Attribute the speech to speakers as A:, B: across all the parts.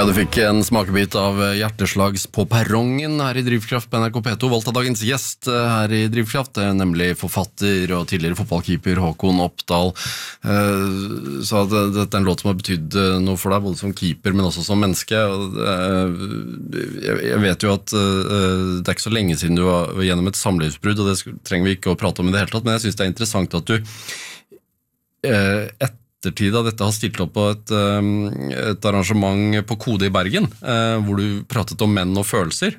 A: Ja, du fikk en smakebit av hjerteslags på perrongen her i Drivkraft på NRK P2. Valgt av dagens gjest her i Drivkraft, nemlig forfatter og tidligere fotballkeeper Håkon Oppdal. Så dette er en låt som har betydd noe for deg, både som keeper, men også som menneske. Jeg vet jo at det er ikke så lenge siden du var gjennom et samlivsbrudd, og det trenger vi ikke å prate om i det hele tatt, men jeg synes det er interessant at du ettertid av dette har stilt opp på et arrangement på Kode i Bergen, hvor du pratet om menn og følelser,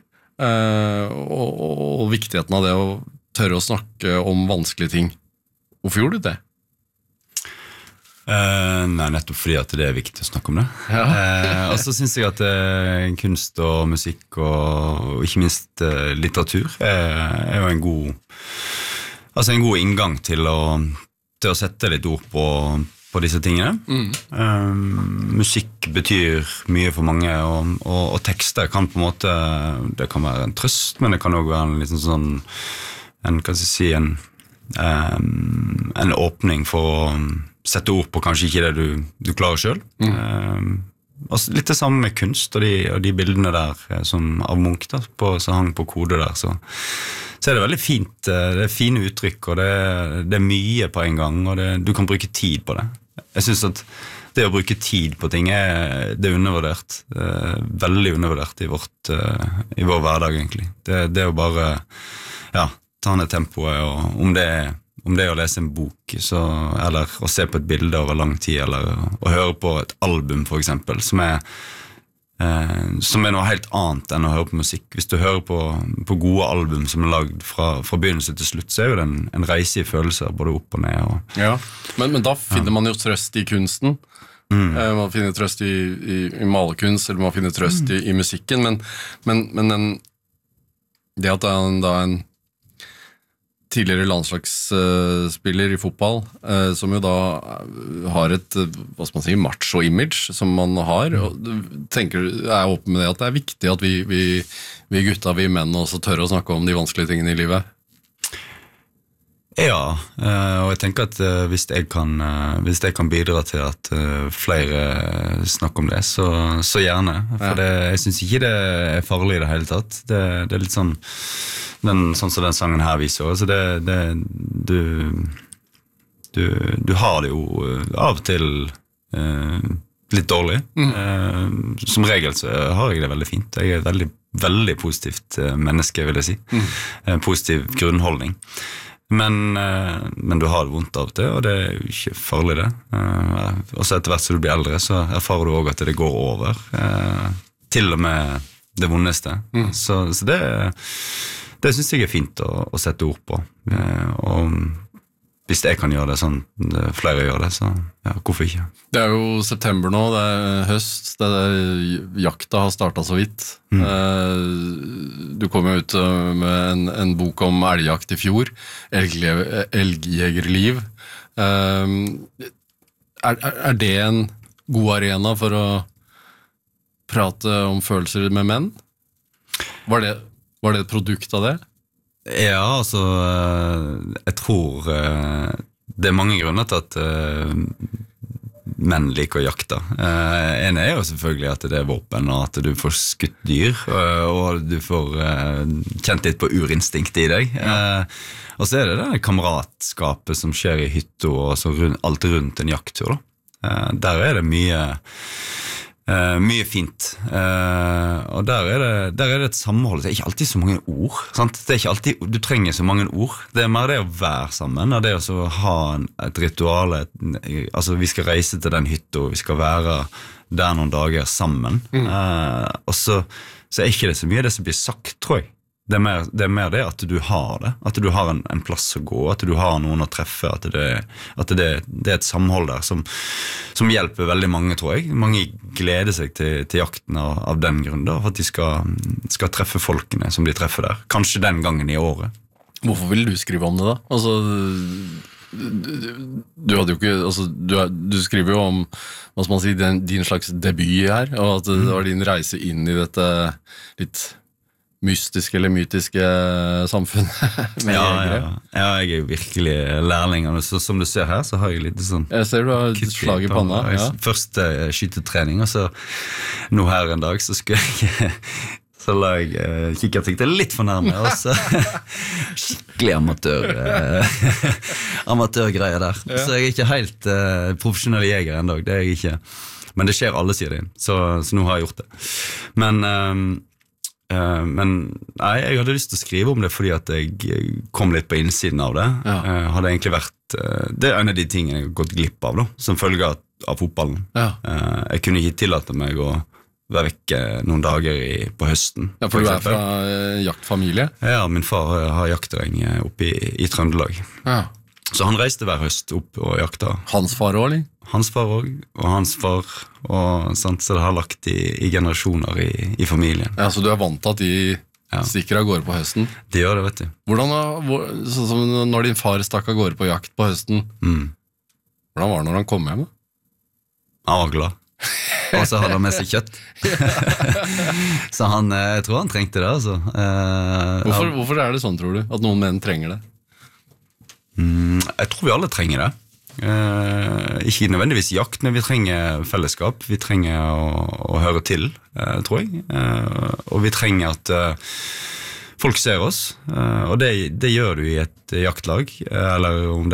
A: og viktigheten av det å tørre å snakke om vanskelige ting. Hvorfor gjorde du det?
B: Nei, nettopp fordi at det er viktig å snakke om det. Ja. Og så synes jeg at kunst og musikk og ikke minst litteratur er jo en god inngang til å sette litt ord på disse tingene. Musikk betyr mye for mange, og tekster kan på en måte, det kan være en trøst, men det kan også være en liten sånn, en åpning for å sette ord på kanskje ikke det du klarer selv. Altså litt det samme med kunst og de bildene der som av Munch da, som hang på Kode der, så er det veldig fint, det er fine uttrykk, og det er mye på en gang, og du kan bruke tid på det. Jeg synes at det å bruke tid på ting det er undervurdert, veldig undervurdert i vår hverdag egentlig. Det å bare ta ned tempoet, og om det er å lese en bok, eller å se på et bilde over lang tid, eller å høre på et album for eksempel, som er noe helt annet enn å høre på musikk. Hvis du hører på gode album som er lagd fra begynnelse til slutt, så er jo det en reise i følelser, både opp og ned.
A: Ja, men da finner man jo trøst i kunsten. Man finner trøst i malerkunst, eller man finner trøst i musikken, men det at det er en tidligere landslagsspiller i fotball, som jo da har et, hva skal man si, macho-image som man har, og er åpen med det at det er viktig at vi gutta, vi menn også tør å snakke om de vanskelige tingene i livet. Ja, og jeg tenker at hvis jeg kan bidra til at flere snakker om det, så gjerne. For jeg synes ikke det er farlig i det hele tatt. Det er litt sånn, sånn som den sangen her viser. Altså du har det jo av og til litt dårlig. Som regel så har jeg det veldig fint. Jeg er et veldig, veldig positivt menneske, vil jeg si. Positiv grunnholdning. Men du har det vondt av det, og det er jo ikke farlig det. Og så etter hvert som du blir eldre, så erfarer du også at det går over. Til og med det vondeste. Så det synes jeg er fint å sette ord på. Og hvis jeg kan gjøre det sånn, flere gjør det, så hvorfor ikke? Det er jo september nå, det er høst, jakta har startet så vidt. Du kom jo ut med en bok om elgjakt i fjor, elgjegerliv. Er det en god arena for å prate om følelser med menn? Var det et produkt av det? Ja, altså, jeg tror det er mange grunner til at menn liker å jakte. En er jo selvfølgelig at det er våpen, og at du får skutt dyr, og du får kjent litt på urinstinkt i deg. Og så er det kameratskapet som skjer i hytta, og så alt rundt en jakttur. Der er det mye fint, og der er det et samhold. Det er ikke alltid så mange ord, sant? Det er ikke alltid du trenger så mange ord. Det er mer det å være sammen, og det å ha et ritual, altså vi skal reise til den hytta, vi skal være der noen dager sammen, og så er ikke det så mye det som blir sagt, tror jeg. Det er mer det at du har det, at du har en plass å gå, at du har noen å treffe, at det er et samhold der som hjelper veldig mange, tror jeg. Mange gleder seg til jakten av den grunn, da, for at de skal treffe folkene som de treffer der. Kanskje den gangen i året. Hvorfor vil du skrive om det da? Altså, du hadde jo ikke, altså, du skriver jo om, hva skal man si, din slags debut her, og at det var din reise inn i dette litt
C: mystiske eller mytiske samfunn med jegere.
B: Ja, jeg jo virkelig lærling, så som du ser her, så har jeg litt sånn
C: Jeg ser du har slag i panna.
B: Første skytetrening, og så nå her en dag, så skulle jeg så la jeg kikkersikte litt for nærme, og så skikkelig amatørgreier der. Så jeg ikke helt profesjonell jeger en dag, det jeg ikke. Men det skjer alle sider inn, så nå har jeg gjort det. Men nei, jeg hadde lyst til å skrive om det fordi at jeg kom litt på innsiden av det. Hadde egentlig vært, det en av de tingene jeg har gått glipp av da, som følge av fotballen. Jeg kunne ikke tillate meg å være vekke noen dager på høsten.
C: Ja, for du fra jaktfamilie?
B: Ja, min far har jaktterreng oppe i Trøndelag.
C: Ja.
B: Så han reiste hver høst opp og jakta.
C: Hans far også, eller?
B: Hans far også, og hans far, og sant, så det har lagt i generasjoner i familien.
C: Ja, så du vant til at de stikker av gårde på høsten?
B: De gjør det, vet du.
C: Sånn som når din far stakk av gårde på jakt på høsten, hvordan var det når han kom hjem?
B: Han var glad. Og så hadde han med seg kjøtt. Så jeg tror han trengte det, altså.
C: Hvorfor det sånn, tror du? At noen menn trenger det?
B: Jeg tror vi alle trenger det. Ikke nødvendigvis jakt, men vi trenger fellesskap. Vi trenger å høre til, tror jeg. Og vi trenger at folk ser oss. Og det gjør du i et jaktlag. Eller om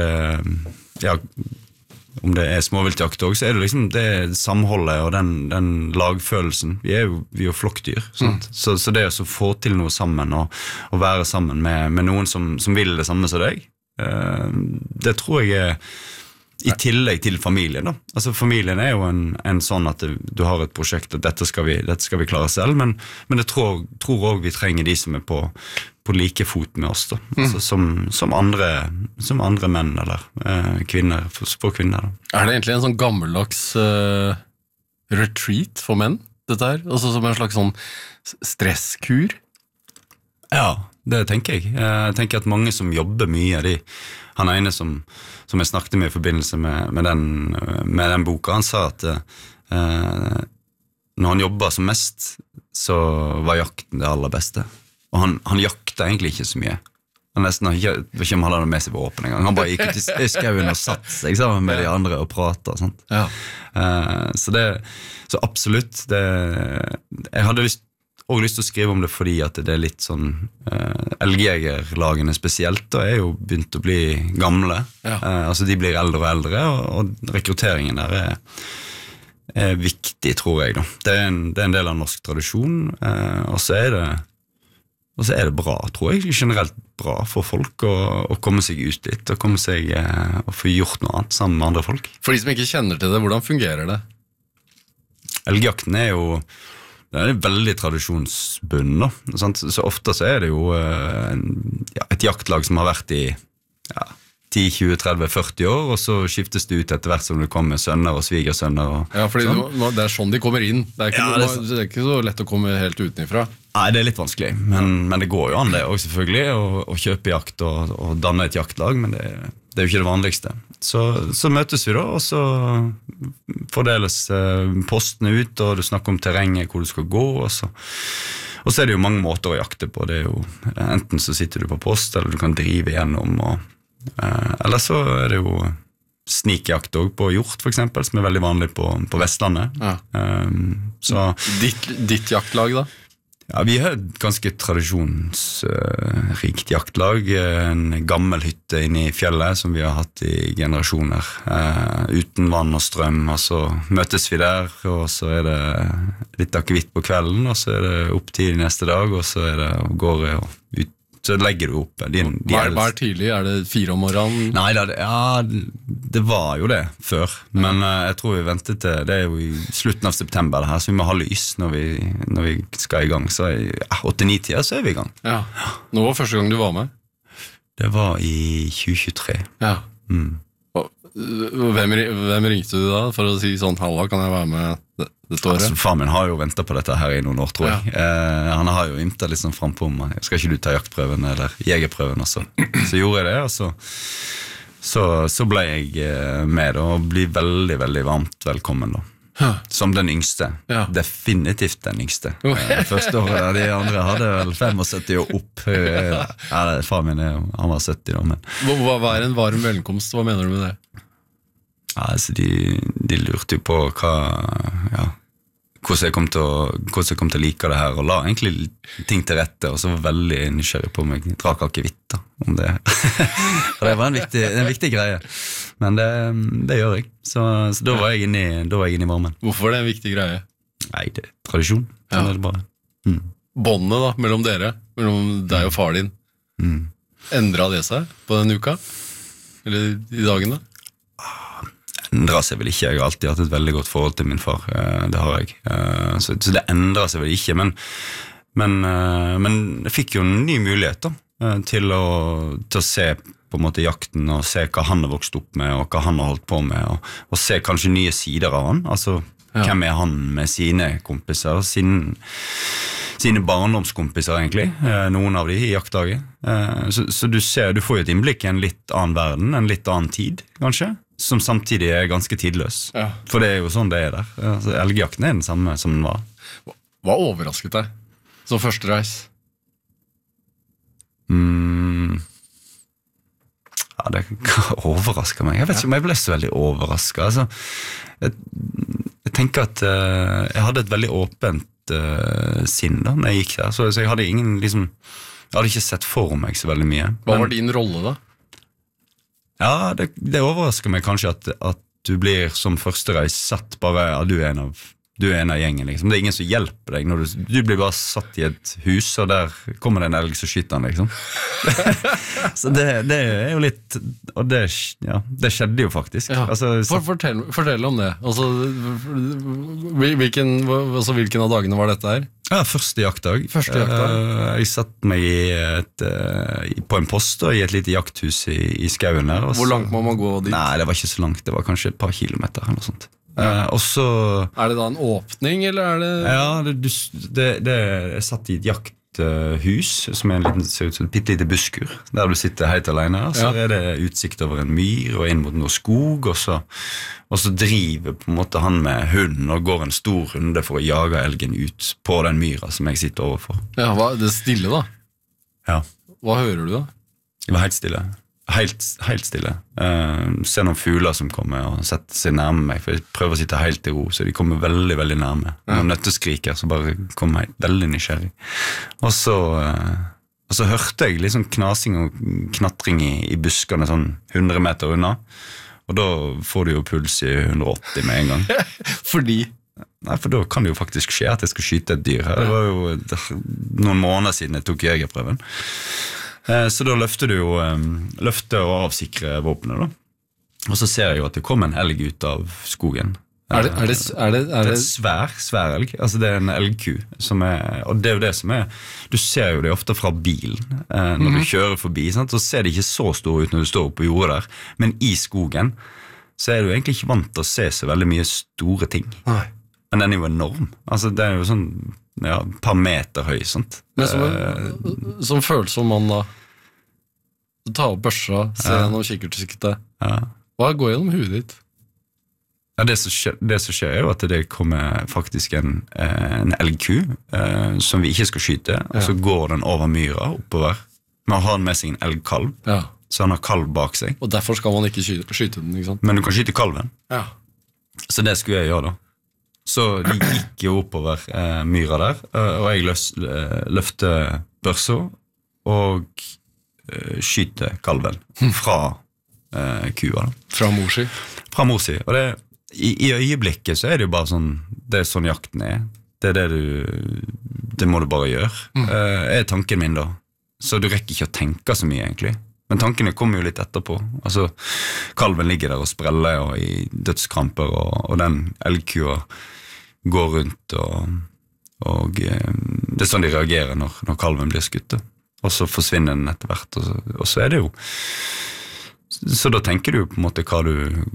B: det småviltjakt også, så det liksom det samholdet og den lagfølelsen. Vi jo flokkdyr, sant? Så det å få til noe sammen og være sammen med noen som vil det samme som deg, det tror jeg i tillegg til familien da. Altså familien jo en sånn at du har et prosjekt og dette skal vi klare selv, men jeg tror også vi trenger de som på like fot med oss da. Altså, som andre menn eller kvinner, for kvinner da.
C: Det egentlig en sånn gammeldags retreat for menn, dette her? Altså som en slags sånn stresskur?
B: Ja, det tenker jeg. Jeg tenker at mange som jobber mye, han ene som jeg snakket med i forbindelse med den boka, han sa at når han jobbet som mest, så var jakten det aller beste. Og han jakta egentlig ikke så mye. Han nesten ikke om han hadde med seg på åpen en gang. Han bare gikk ut i skauen og satt seg sammen med de andre og pratet og sånt.
C: Ja.
B: Så absolutt, jeg hadde også lyst til å skrive om det fordi at det litt sånn elgjegerlagene spesielt da jo begynt å bli gamle. Altså de blir eldre og eldre, og rekrutteringen der viktig, tror jeg da. Det en del av norsk tradisjon, og så det bra, tror jeg, generelt bra for folk å komme seg ut litt, og komme seg og få gjort noe annet sammen med andre folk.
C: For de som ikke kjenner til det, hvordan fungerer det?
B: Elgjakten jo det veldig tradisjonsbunden da, sant? Så ofte så det jo et jaktlag som har vært i 10, 20, 30, 40 år, og så skiftes det ut etter hvert som det kommer sønner og svigersønner. Ja,
C: fordi det sånn de kommer inn. Det ikke så lett å komme helt utenifra.
B: Nei, det litt vanskelig, men det går jo an det også selvfølgelig, å kjøpe jakt og danne et jaktlag, men det jo ikke det vanligste. Så møtes vi da, og så fordeles postene ut, og du snakker om terrenget, hvor du skal gå, og så det jo mange måter å jakte på. Det jo, enten så sitter du på post, eller du kan drive gjennom, eller så det jo snikjakt også på hjort, for eksempel, som veldig vanlig på Vestlandet. Så,
C: ditt jaktlag da?
B: Ja, vi har et ganske tradisjonsrikt jaktlag, en gammel hytte inne i fjellet som vi har hatt i generasjoner, uten vann og strøm, og så møtes vi der, og så det litt akevitt på kvelden, og så det opp til neste dag, og så det går og ut. Så legger du opp
C: Hva tidlig? Det 4 om morgenen?
B: Nei, det var jo det før. Men jeg tror vi ventet til det jo i slutten av september det her, så vi må ha lys når vi skal i gang. Så 8-9 tider så vi i gang.
C: Ja. Nå var første gang du var med?
B: Det var i 2023.
C: Ja. Hvem ringte du da for å si sånn, halla, kan jeg være med dette året?
B: Altså, far min har jo ventet på dette her i noen år, tror jeg. Han har jo ymtet litt sånn frem på om, skal ikke du ta jaktprøven eller jegerprøven også? Så gjorde jeg det, og så ble jeg med og blir veldig, veldig varmt velkommen da. som den yngste.
C: Ja.
B: Definitivt den yngste. Første året de andre hadde vel 75 og opp. Far min, han var 70 da, men...
C: Hva en varm velkomst? Hva mener du med det?
B: Ja, altså de lurte jo på hvordan jeg kom til å like det her, og la egentlig ting til rette, og så var veldig nysgjerrig på meg. Jeg drakk akevitt da, om det. Og det var en viktig greie. Men det gjør jeg. Så da var jeg inne i varmen.
C: Hvorfor er det en viktig greie?
B: Nei, det er tradisjon. Sånn er det bare.
C: Båndet da, mellom dere, mellom deg og far din, endret det seg på den uka? Eller i dagene?
B: Endrer seg vel ikke. Jeg har alltid hatt et veldig godt forhold til min far. Det har jeg. Så det endrer seg vel ikke, men jeg fikk jo en ny mulighet da, til å se på en måte jakten, og se hva han har vokst opp med, og hva han har holdt på med, og se kanskje nye sider av han. Altså, hvem er han med sine kompiser, sine barndomskompiser egentlig, noen av de i jaktdaget. Så du får jo et innblikk i en litt annen verden, en litt annen tid, kanskje, som samtidig er ganske tidløs. Ja. For det er jo sånn det er der. Altså, elgjakten er den samme som den var.
C: Hva overrasket deg som første reis?
B: Ja, det overrasker meg. Jeg vet ikke om jeg ble så veldig overrasket. Altså, jeg tenker at jeg hadde et veldig åpent sinn da, når jeg gikk der. Så jeg hadde jeg hadde ikke sett for meg så veldig mye.
C: Hva var din rolle da?
B: Ja, det overrasker meg kanskje at du blir som første reis satt bare, du er en av gjengen liksom. Det er ingen som hjelper deg når du blir bare satt i et hus, og der kommer det en elg som skyter han liksom. Så det er jo litt, og det skjedde jo faktisk. Ja. Altså,
C: fortell om det. Altså, hvilken av dagene var dette her?
B: Ja, første jaktdag. Jeg satt meg på en post i et lite jakthus i skauen der.
C: Hvor langt må man gå dit?
B: Nei, det var ikke så langt. Det var kanskje et par kilometer eller noe sånt. Og så...
C: Er det da en åpning, eller er det...
B: Ja, jeg satt i et jakthus, som er ser ut som et pittelite buskur, der du sitter helt alene. Så er det utsikt over en myr og inn mot noe skog, og så driver på en måte han med hunden og går en stor runde for å jage elgen ut på den myra som jeg sitter overfor.
C: Ja, det er stille da?
B: Ja.
C: Hva hører du da?
B: Det var helt stille. Helt stille. Ser noen fugler som kommer og setter seg nærme meg, for jeg prøver å sitte helt i ro, så de kommer veldig, veldig nærme. Noen nøtteskriker, så bare kommer jeg veldig nysgjerrig. Og så hørte jeg liksom knasing og knatring i buskene sånn 100 meter unna, og da får du jo puls i 180 med en gang.
C: Fordi?
B: Nei, for da kan det jo faktisk skje at jeg skal skyte et dyr her. Det var jo noen måneder siden jeg tok jegerprøven. Så da løfter du jo og avsikre våpenet da. Og så ser jeg jo at det kommer en elg ut av skogen.
C: Det er
B: svær elg. Altså det er en elgku og det er jo det som du ser jo det ofte fra bilen når du kjører forbi, sant? Så ser det ikke så stor ut når du står på jordet der, men i skogen så er du egentlig ikke vant til å se så veldig mye store ting.
C: Nei.
B: Men den er jo enorm. Altså det er jo sånn et par meter høy, sant?
C: Men som følsom mann da, ta opp børsa, se gjennom kikkertsiktet. Hva går gjennom huet ditt?
B: Ja, det som skjer er jo at det kommer faktisk en elgku som vi ikke skal skyte, og så går den over myra oppover. Man har med seg en elgkalv, så han har kalv bak seg.
C: Og derfor skal man ikke skyte den, ikke sant?
B: Men du kan skyte kalven.
C: Ja.
B: Så det skulle jeg gjøre da. Så de gikk jo oppover myra der, og jeg løfter børsa og skyter kalven fra kua.
C: Fra morsi?
B: Fra morsi, og i øyeblikket så er det jo bare sånn, det er sånn jakten er. Det er det må du bare gjøre, er tanken min da. Så du rekker ikke å tenke så mye egentlig. Men tankene kommer jo litt etterpå. Altså, kalven ligger der og spreller og i dødskramper, og den elgkua går rundt, og det er sånn de reagerer når kalven blir skutt. Og så forsvinner den etter hvert, og så er det jo... Så da tenker du på en måte hva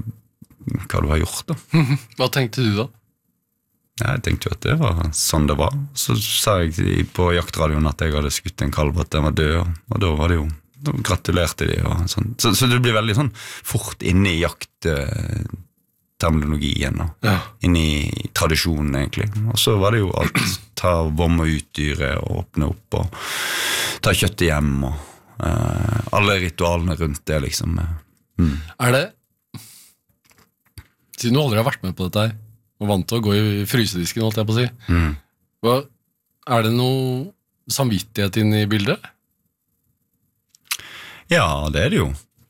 B: du har gjort da.
C: Hva tenkte du da?
B: Jeg tenkte jo at det var sånn det var. Så sa jeg på jaktradioen at jeg hadde skutt en kalv, at den var død, og da var det jo, da gratulerte de og sånn. Så du blir veldig sånn fort inne i terminologien og inn i tradisjonen egentlig. Og så var det jo alt, ta vom og utdyre og åpne opp og ta kjøttet hjem og alle ritualene rundt det liksom.
C: Er det, siden du aldri har vært med på dette her, og vant til å gå i frysedisken, holdt jeg på å si, er det noe samvittighet inn i bildet?
B: Ja, det er det jo.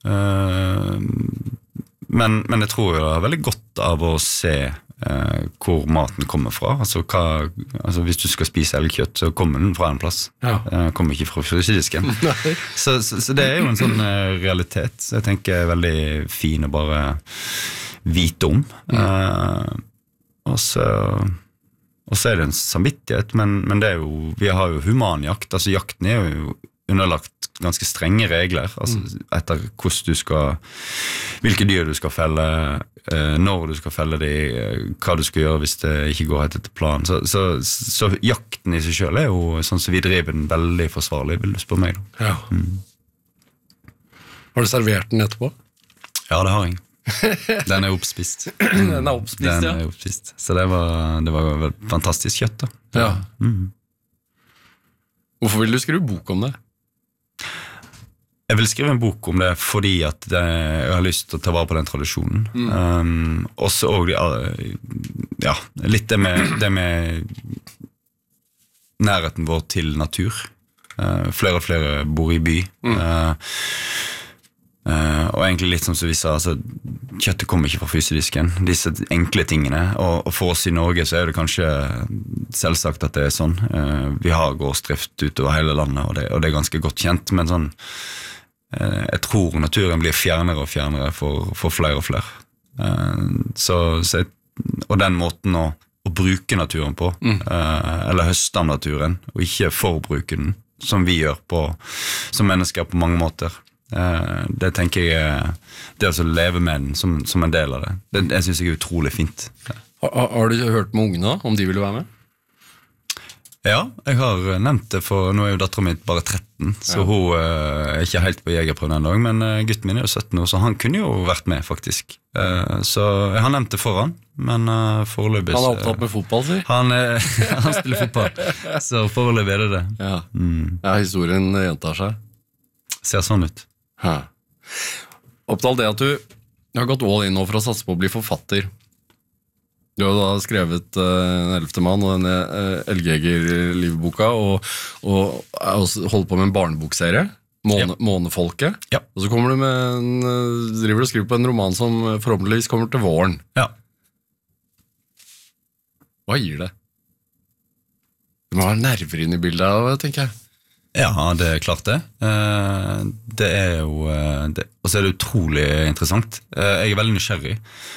B: Men jeg tror det er veldig godt av å se hvor maten kommer fra. Altså hvis du skal spise elgkjøtt, så kommer den fra en plass. Kommer ikke fra frysedisken. så det er jo en sånn realitet. Så jeg tenker er veldig fin å bare vite om. Og så er det en samvittighet, men det er jo, vi har jo humanjakt, altså jakten er jo underlagt ganske strenge regler, altså etter hvordan du skal, hvilke dyr du skal felle, når du skal felle de, hva du skal gjøre hvis det ikke går helt etter planen. Så jakten i seg selv er jo sånn som vi driver den veldig forsvarlig, vil du spørre meg da.
C: Har du servert den etterpå?
B: Ja, det har jeg. Den er oppspist.
C: Den er oppspist,
B: Så det var fantastisk kjøtt da.
C: Hvorfor vil du skrive bok om det?
B: Jeg vil skrive en bok om det fordi at jeg har lyst til å ta vare på den tradisjonen. Også litt det med nærheten vår til natur. Flere og flere bor i by. Og egentlig litt som vi sa, altså, kjøttet kommer ikke fra frysedisken, disse enkle tingene, og for oss i Norge så er det kanskje selvsagt at det er sånn. Vi har gårdsdrift utover hele landet, og det er ganske godt kjent, men sånn, jeg tror naturen blir fjernere og fjernere for flere og flere. Og den måten å bruke naturen på, eller høste av naturen, og ikke forbruke den, som vi gjør som mennesker på mange måter. Det tenker jeg, det å leve med den som en del av det, det synes jeg er utrolig fint.
C: Har du hørt med ungene om de ville være med?
B: Ja, jeg har nevnt det, for nå er jo datteren min bare 13, så hun er ikke helt på jegerprøven en dag, men gutten min er jo 17 år, så han kunne jo vært med faktisk. Så jeg har nevnt det for han, men foreløpig...
C: Han er opptatt med fotball, sier?
B: Han spiller fotball, så foreløpig er det.
C: Ja, historien gjentar seg.
B: Ser sånn ut.
C: Oppdal, det at du har gått all in nå for å satse på å bli forfatter. Du har da skrevet Den 11. mann og denne Elgjeger-livboka, og holdt på med en barnebokserie, Månefolket. Og så kommer du driver du og skriver på en roman som forhåpentligvis kommer til våren. Hva gir det? Det må være nerver inn i bildet, tenker jeg.
B: Ja, det er klart det. Det er jo og så er det utrolig interessant. Jeg er veldig nysgjerrig.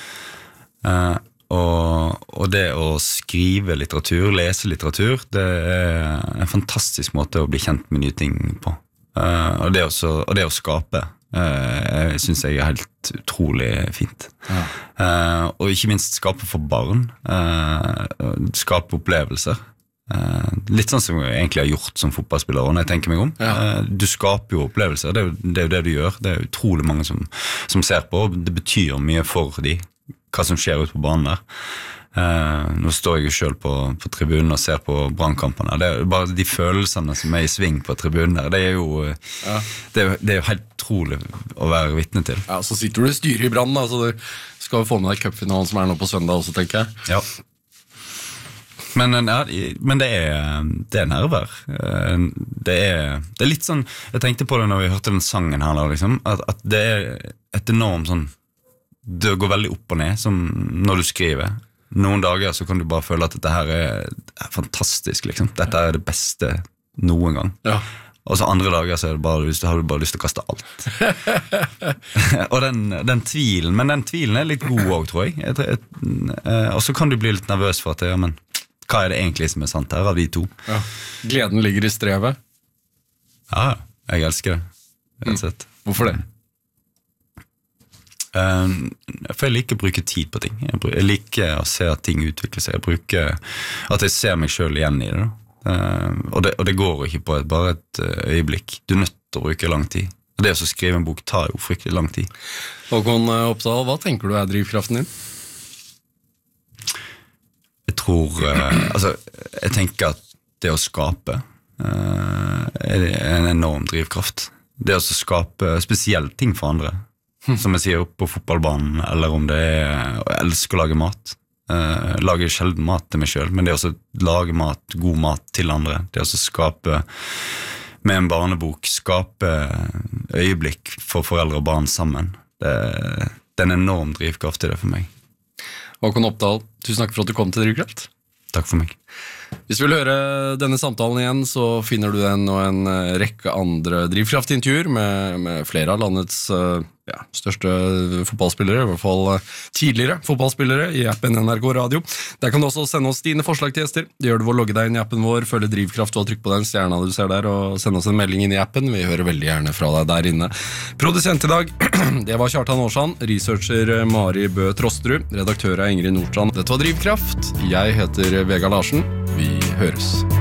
B: Og det å skrive litteratur, lese litteratur, det er en fantastisk måte å bli kjent med nye ting på. Og det å skape, jeg synes jeg er helt utrolig fint. Og ikke minst skape for barn, skape opplevelser. Litt sånn som jeg egentlig har gjort som fotballspiller når jeg tenker meg om. Du skaper jo opplevelser, det er jo det du gjør. Det er utrolig mange som ser på. Det betyr mye for de, hva som skjer ut på banen der. Nå står jeg jo selv på tribunen og ser på brannkampene. Det er bare de følelsene som er i sving på tribunen der. Det er jo helt utrolig å være vitne til. Ja,
C: så sitter du i styret i Brann da, så du skal jo få med deg cupfinalen som er nå på søndag også, tenker jeg.
B: Ja. Men det er nerver. Det er litt sånn, jeg tenkte på det når vi hørte den sangen her, liksom, at det er et enormt sånn, det går veldig opp og ned, som når du skriver. Noen dager så kan du bare føle at dette her er fantastisk, liksom. Dette er det beste noen gang. Og så andre dager så har du bare lyst til å kaste alt. Og den tvilen, men den tvilen er litt god også, tror jeg. Og så kan du bli litt nervøs for at men hva er det egentlig som er sant her av de to?
C: Gleden ligger i strevet.
B: Ja, jeg elsker det.
C: Hvorfor det?
B: For jeg liker å bruke tid på ting. Jeg liker å se at ting utvikler seg. At jeg ser meg selv igjen i det. Og det går ikke på bare et øyeblikk. Du er nødt til å bruke lang tid. Og det å skrive en bok tar jo fryktelig lang tid.
C: Håkon Oppdal, hva tenker du er drivkraften din?
B: tror jeg tenker at det å skape er en enorm drivkraft. Det å skape spesielle ting for andre, som jeg sier på fotballbanen, eller om det er å elske å lage mat. Lager sjelden mat til meg selv, men det å lage mat, god mat til andre, det å skape med en barnebok, skape øyeblikk for foreldre og barn sammen, det er en enorm drivkraft i det for meg.
C: Håkon Oppdal, tusen takk for at du kom til Drivkraft.
B: Takk for meg.
C: Hvis du vil høre denne samtalen igjen, så finner du den og en rekke andre drivkraftintervjuer med flere av landets største fotballspillere, i hvert fall tidligere fotballspillere, i appen NRK Radio. Der kan du også sende oss dine forslag til gjester. Det gjør du ved å logge deg inn i appen vår, følge Drivkraft og trykk på den stjerna du ser der, og sende oss en melding inn i appen. Vi hører veldig gjerne fra deg der inne. Produsent i dag, det var Kjartan Aarsand, researcher Mari Bø Trosterud, redaktør Ingrid Nordstrand. Dette var Drivkraft. Jeg heter Vegard Larsen. Vi høres.